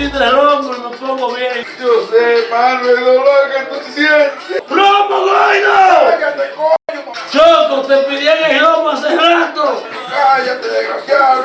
chiste del hombro y me pongo bien. Yo sé, mano, el dolor que tú sientes. ¡Plomo, gordo! Cállate, coño, Choco, te pedí el lomo hace rato. cállate, desgraciado.